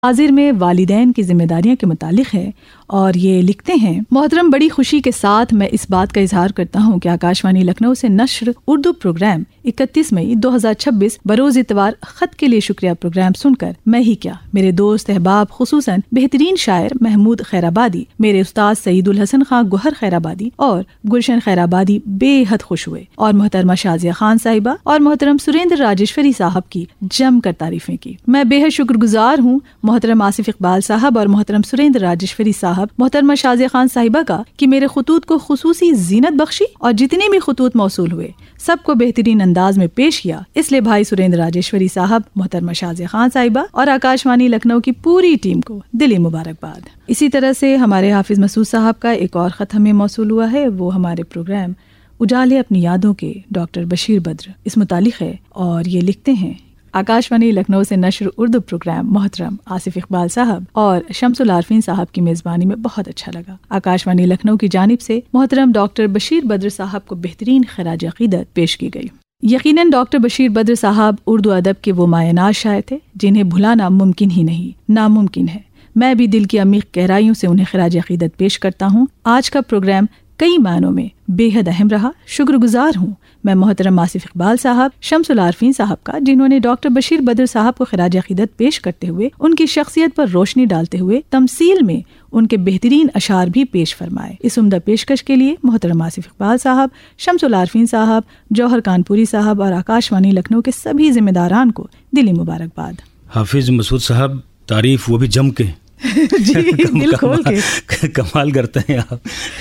हाजिर में वालिदैन की जिम्मेदारियों के मुतालिक है और ये लिखते हैं, मोहतरम, बड़ी खुशी के साथ मैं इस बात का इजहार करता हूँ कि आकाशवाणी लखनऊ से नश्र उर्दू प्रोग्राम 31 मई 2026 बरोज इतवार खत के लिए शुक्रिया प्रोग्राम सुनकर मैं ही क्या, मेरे दोस्त अहबाब खुसूसन बेहतरीन शायर महमूद खैराबादी, मेरे उस्ताद सईदुल हसन खां गोहर खैराबादी और गुलशन खैराबादी बेहद खुश हुए और मोहतरमा शाजिया खान साहिबा और मोहतरम सुरेंद्र राजेश्वरी साहब की जमकर तारीफें की। मैं बेहद शुक्रगुजार हूँ मोहतरम आसिफ इकबाल साहब और मोहतरम सुरेंद्र राजेश्वरी साहब, मोहतरमा शाजिया खान साहिबा का कि मेरे खुतूत को खुसूसी जीनत बख्शी और जितने भी खुतूत मौसूल हुए सबको बेहतरीन अंदाज में पेश किया। इसलिए भाई सुरेंद्र राजेश्वरी साहब, मोहतरमा शाजिया खान साहिबा और आकाशवाणी लखनऊ की पूरी टीम को दिली मुबारकबाद। इसी तरह से हमारे हाफिज मसूद साहब का एक और खत हमें मौसूल हुआ है। वो हमारे प्रोग्राम उजाले अपनी यादों के डॉक्टर बशीर बद्र इस मुतालिक है और ये लिखते हैं, आकाशवाणी लखनऊ से नश्र उर्दू प्रोग्राम मोहतरम आसिफ इकबाल साहब और शम्सुल आरफीन साहब की मेजबानी में बहुत अच्छा लगा। आकाशवाणी लखनऊ की जानिब से मोहतरम डॉक्टर बशीर बद्र साहब को बेहतरीन खराज अकीदत पेश की गई। यकीनन डॉक्टर बशीर बद्र साहब उर्दू अदब के वो मायनाज शायर थे जिन्हें भुलाना मुमकिन ही नहीं, नामुमकिन है। मैं भी दिल की अमीर गहराइयों से उन्हें खराज अकीदत पेश करता हूँ। आज का प्रोग्राम कई मायनों में बेहद अहम रहा। शुक्रगुजार हूँ मैं मोहतरम आसिफ इकबाल साहब, शम्सुल आरफीन साहब का, जिन्होंने डॉक्टर बशीर बद्र साहब को खराज अकीदत पेश करते हुए उनकी शख्सियत पर रोशनी डालते हुए तमसील में उनके बेहतरीन अशार भी पेश फरमाए। इस उम्दा पेशकश के लिए मोहतरम आसिफ इकबाल साहब, शम्सुल आरफीन साहब, जौहर कानपुरी साहब और आकाशवाणी लखनऊ के सभी जिम्मेदारान को दिली मुबारकबाद। हाफिज मसूद साहब, तारीफ वो भी जम के जी, दिल खोल के कमाल करते हैं आप।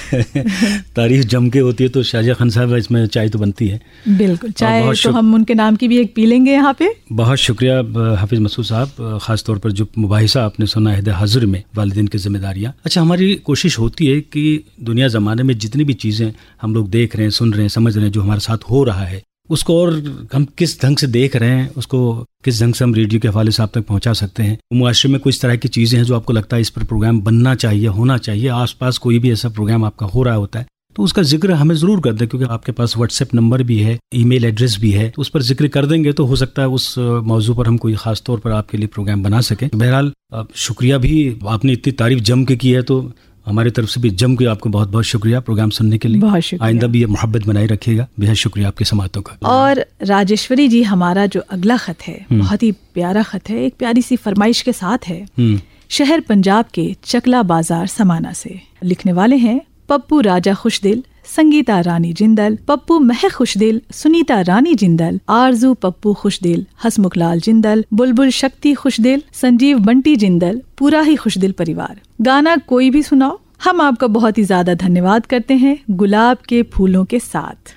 तारीफ जम के होती है तो शाजिया खान साहब, इसमें चाय तो बनती है। बिल्कुल, चाय तो हम उनके नाम की भी एक पी लेंगे यहाँ पे। बहुत शुक्रिया हाफिज मसूद साहब, खास तौर पर जो मुबाहिसा आपने सुना है हाजिर में वालिदैन की जिम्मेदारियाँ। अच्छा, हमारी कोशिश होती है कि दुनिया ज़माने में जितनी भी चीज़ें हम लोग देख रहे हैं, सुन रहे हैं, समझ रहे हैं, जो हमारे साथ हो रहा है, उसको और हम किस ढंग से देख रहे हैं, उसको किस ढंग से हम रेडियो के हवाले से आप तक पहुंचा सकते हैं। मुआशरे में कुछ तरह की चीज़ें हैं जो आपको लगता है इस पर प्रोग्राम बनना चाहिए, होना चाहिए, आसपास कोई भी ऐसा प्रोग्राम आपका हो रहा होता है तो उसका जिक्र हमें ज़रूर कर दें, क्योंकि आपके पास व्हाट्सएप नंबर भी है, ईमेल एड्रेस भी है, तो उस पर जिक्र कर देंगे तो हो सकता है उस मौजू पर हम कोई खास तौर पर आपके लिए प्रोग्राम बना सकें। बहरहाल शुक्रिया भी, आपने इतनी तारीफ जम के की है तो हमारी तरफ से भी जम के आपको बहुत बहुत शुक्रिया प्रोग्राम सुनने के लिए। बहुत शुक्रिया। आइंदा भी ये मोहब्बत बनाए रखिएगा। बेहद शुक्रिया आपके समातों का। और राजेश्वरी जी, हमारा जो अगला खत है बहुत ही प्यारा खत है, एक प्यारी सी फरमाइश के साथ है। शहर पंजाब के चकला बाजार समाना से लिखने वाले हैं पप्पू राजा खुशदिल, संगीता रानी जिंदल, पप्पू मह खुशदिल, सुनीता रानी जिंदल, आरजू पप्पू खुशदिल, हसमुख लाल जिंदल, बुलबुल शक्ति खुशदिल, संजीव बंटी जिंदल, पूरा ही खुशदिल परिवार। गाना कोई भी सुनाओ। हम आपका बहुत ही ज्यादा धन्यवाद करते हैं, गुलाब के फूलों के साथ।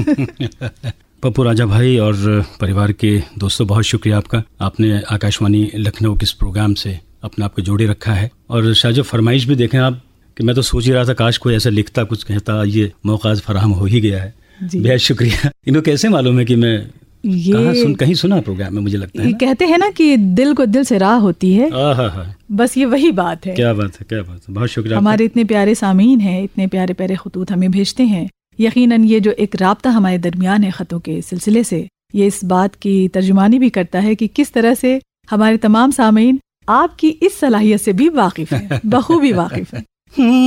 पप्पू राजा भाई और परिवार के दोस्तों, बहुत शुक्रिया आपका। आपने आकाशवाणी लखनऊ के इस प्रोग्राम से अपने आप को जोड़े रखा है। और शायद फरमाइश भी देखें आप कि मैं तो सोच ही रहा था काश कोई ऐसा लिखता, कुछ कहता, ये मौका फराहम हो ही गया है। बेहद शुक्रिया। इनको कैसे मालूम है कि मैं कहीं सुना प्रोग्राम में, मुझे लगता है कहते हैं ना कि दिल को दिल से राह होती है। बस ये वही बात है। क्या बात है, क्या बात है। बहुत शुक्रिया। हमारे इतने प्यारे सामीन हैं, इतने प्यारे प्यारे खुतूत हमें भेजते हैं। यकीनन ये जो एक राब्ता हमारे दरमियान है खतों के सिलसिले से, ये इस बात की तर्जुमानी भी करता है कि किस तरह से हमारे तमाम सामीन आपकी इस सलाहियत से भी वाकिफ हैं, बखूबी वाकिफ हैं।